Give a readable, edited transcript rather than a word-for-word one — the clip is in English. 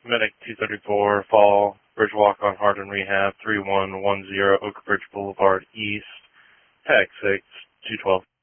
Medic 234, fall, bridge walk on Hardin Rehab, 3110 Oak Ridge Boulevard East, tag 6, 212.